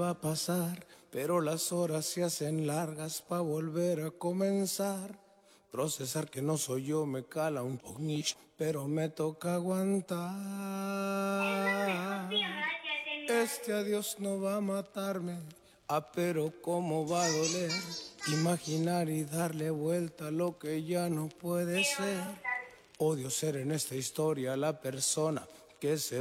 va a pasar, pero las horas se hacen largas pa' volver a comenzar. Procesar que no soy yo me cala un poquillo, pero me toca aguantar. Este adiós no va a matarme, pero cómo va a doler. Imaginar y darle vuelta a lo que ya no puede ser. Odio ser en esta historia la persona que se